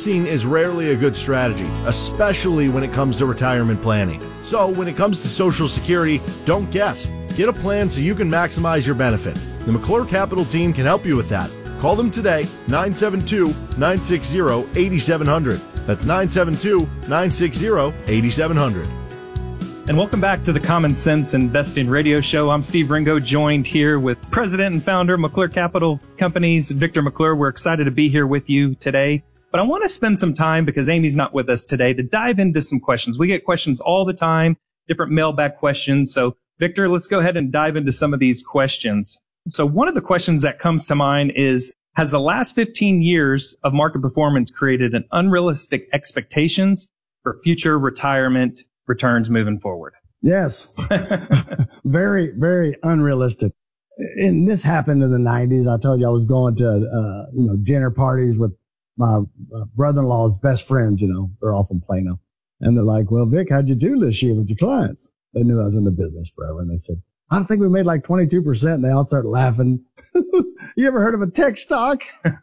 guessing is rarely a good strategy, especially when it comes to retirement planning. So when it comes to Social Security, don't guess. Get a plan so you can maximize your benefit. The McClure Capital team can help you with that. Call them today, 972-960-8700. That's 972-960-8700. And welcome back to the Common Sense Investing Radio Show. I'm Steve Ringo, joined here with President and Founder of McClure Capital Companies, Victor McClure. We're excited to be here with you today. But I want to spend some time, because Amy's not with us today, to dive into some questions. We get questions all the time, different mailbag questions. So, Victor, let's go ahead and dive into some of these questions. So one of the questions that comes to mind is, has the last 15 years of market performance created an unrealistic expectations for future retirement returns moving forward? Yes. Very, very unrealistic. And this happened in the 90s. I told you I was going to, dinner parties with my brother-in-law's best friends, they're all from Plano. And they're like, well, Vic, how'd you do this year with your clients? They knew I was in the business forever. And they said, I think we made like 22%. And they all started laughing. You ever heard of a tech stock?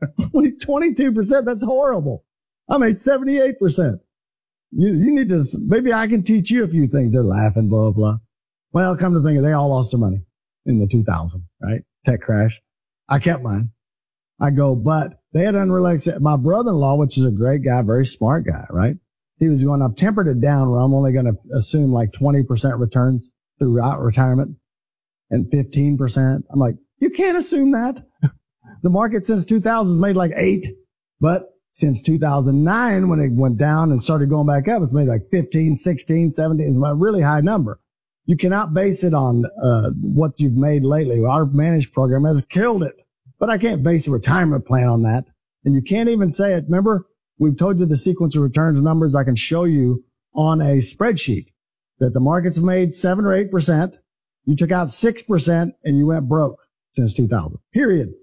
22%? That's horrible. I made 78%. You need to, maybe I can teach you a few things. They're laughing, blah, blah. Well, come to think of it, they all lost their money in the 2000, right? Tech crash. I kept mine. I go, but they had unrealistic. My brother-in-law, which is a great guy, very smart guy, right? He was going, I've tempered it down where I'm only going to assume like 20% returns throughout retirement and 15%. I'm like, you can't assume that. The market since 2000 has made like 8, but since 2009, when it went down and started going back up, it's made like 15, 16, 17. It's a really high number. You cannot base it on what you've made lately. Our managed program has killed it, but I can't base a retirement plan on that. And you can't even say it. Remember, we've told you the sequence of returns numbers. I can show you on a spreadsheet that the market's made 7 or 8%. You took out 6% and you went broke since 2000. Period.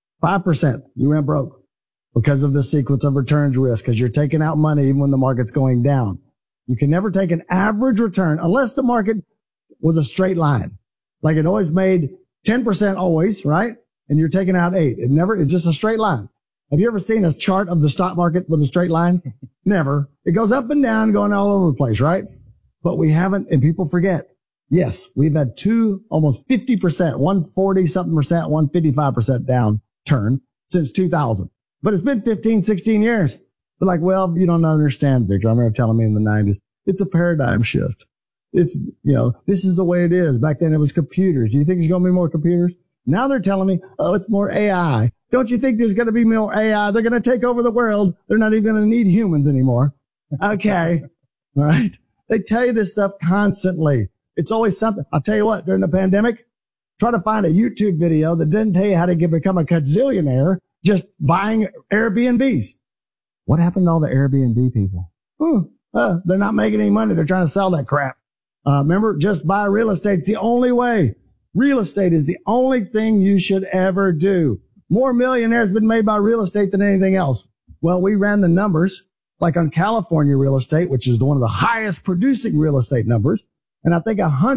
5%. You went broke. Because of the sequence of returns risk, because you're taking out money even when the market's going down. You can never take an average return unless the market was a straight line. Like it always made 10% always, right? And you're taking out 8. It's just a straight line. Have you ever seen a chart of the stock market with a straight line? Never. It goes up and down, going all over the place, right? But we haven't, and people forget. Yes, we've had almost 50%, 140 something percent, 155% downturn since 2000. But it's been 15, 16 years. They're like, well, you don't understand, Victor. I remember telling me in the 90s, it's a paradigm shift. It's, this is the way it is. Back then it was computers. Do you think there's going to be more computers? Now they're telling me, oh, it's more AI. Don't you think there's going to be more AI? They're going to take over the world. They're not even going to need humans anymore. Okay. All right. They tell you this stuff constantly. It's always something. I'll tell you what, during the pandemic, try to find a YouTube video that didn't tell you how to become a gazillionaire just buying Airbnbs. What happened to all the Airbnb people? They're not making any money. They're trying to sell that crap. Remember, just buy real estate. It's the only way. Real estate is the only thing you should ever do. More millionaires been made by real estate than anything else. Well, we ran the numbers like on California real estate, which is one of the highest producing real estate numbers. And I think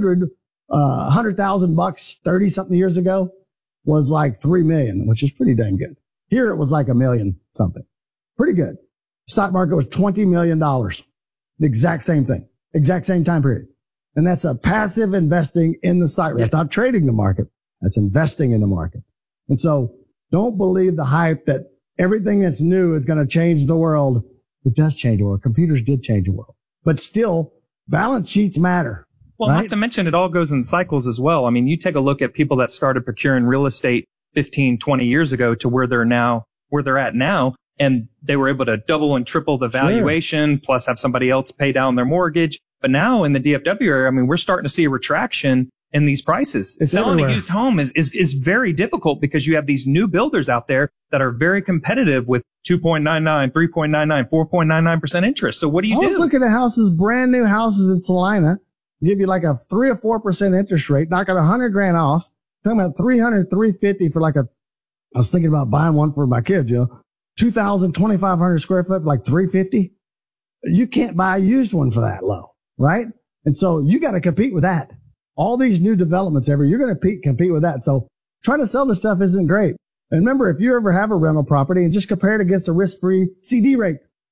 $100,000 30 something years ago was like 3 million, which is pretty dang good. Here it was like $1 million something. Pretty good. Stock market was $20 million. The exact same thing. Exact same time period. And that's a passive investing in the stock. That's not trading the market. That's investing in the market. And so don't believe the hype that everything that's new is going to change the world. It does change the world. Computers did change the world. But still, balance sheets matter. Well, right? Not to mention it all goes in cycles as well. I mean, you take a look at people that started procuring real estate 15, 20 years ago to where they're at now, and they were able to double and triple the valuation, plus have somebody else pay down their mortgage. But now in the DFW area, I mean, we're starting to see a retraction in these prices. Selling a used home is very difficult because you have these new builders out there that are very competitive with 2.99, 3.99, 4.99% interest. So what do you do? I was looking at houses, brand new houses in Salina, give you like a 3 or 4% interest rate, knock out $100,000 off. Talking about 300, 350 for I was thinking about buying one for my kids, 2,000, 2,500 square foot, like 350. You can't buy a used one for that low, right? And so you got to compete with that. All these new developments you're going to compete with that. So trying to sell this stuff isn't great. And remember, if you ever have a rental property and just compare it against a risk-free CD rate,